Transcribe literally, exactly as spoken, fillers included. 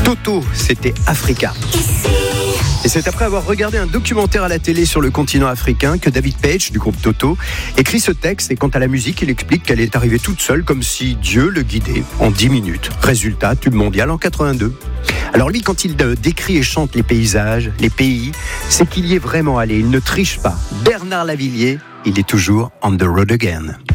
Toto, c'était Africa. Et c'est après avoir regardé un documentaire à la télé sur le continent africain que David Page, du groupe Toto, écrit ce texte. Et quant à la musique, il explique qu'elle est arrivée toute seule, comme si Dieu le guidait en dix minutes. Résultat, tube mondial en quatre-vingt-deux. Alors lui, quand il décrit et chante les paysages, les pays, c'est qu'il y est vraiment allé. Il ne triche pas. Bernard Lavilliers, il est toujours on the road again.